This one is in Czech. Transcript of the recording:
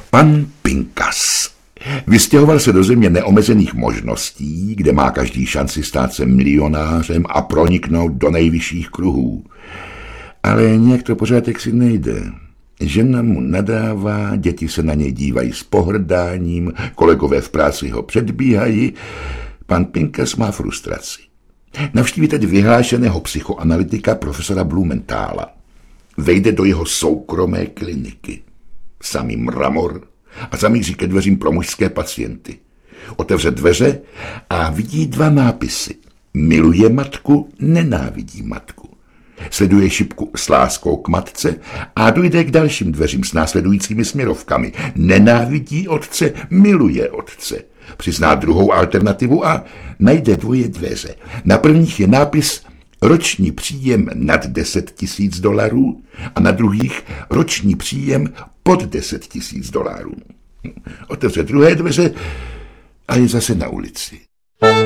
Pan Pinkas vystěhoval se do země neomezených možností, kde má každý šanci stát se milionářem a proniknout do nejvyšších kruhů. Ale nějak to pořádek si nejde. Žena mu nadává, děti se na něj dívají s pohrdáním, kolegové v práci ho předbíhají. Pan Pinkas má frustraci. Navštíví teď vyhlášeného psychoanalytika profesora Blumenthala. Vejde do jeho soukromé kliniky. Samý mramor a zamíří ke dveřím pro mužské pacienty. Otevře dveře a vidí dva nápisy. Miluje matku, nenávidí matku. Sleduje šipku s láskou k matce a dojde k dalším dveřím s následujícími směrovkami. Nenávidí otce, miluje otce. Přizná druhou alternativu a najde dvoje dveře. Na prvních je nápis roční příjem nad $10 000 a na druhých roční příjem pod $10 000. Otevře druhé dveře a je zase na ulici.